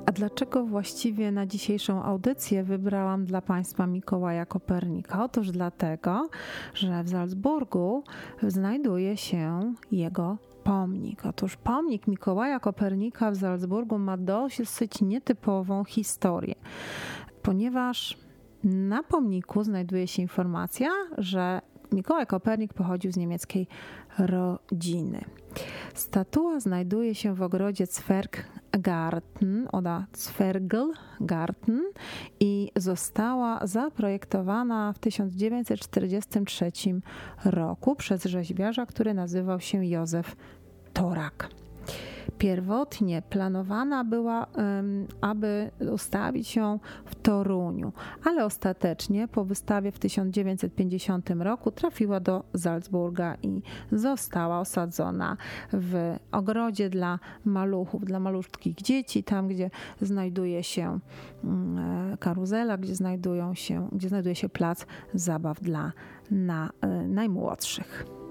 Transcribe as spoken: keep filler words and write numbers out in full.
A dlaczego właściwie na dzisiejszą audycję wybrałam dla Państwa Mikołaja Kopernika? Otóż dlatego, że w Salzburgu znajduje się jego pomnik. Otóż pomnik Mikołaja Kopernika w Salzburgu ma dosyć nietypową historię, ponieważ na pomniku znajduje się informacja, że Mikołaj Kopernik pochodził z niemieckiej rodziny. Statua znajduje się w ogrodzie Zwerggarten oder Zwergelgarten i została zaprojektowana w tysiąc dziewięćset czterdziestym trzecim roku przez rzeźbiarza, który nazywał się Józef Torak. Pierwotnie planowana była, aby ustawić ją w Toruniu, ale ostatecznie po wystawie w tysiąc dziewięćset pięćdziesiątym roku trafiła do Salzburga i została osadzona w ogrodzie dla maluchów, dla malutkich dzieci, tam gdzie znajduje się karuzela, gdzie znajdują się, gdzie znajduje się plac zabaw dla na, najmłodszych.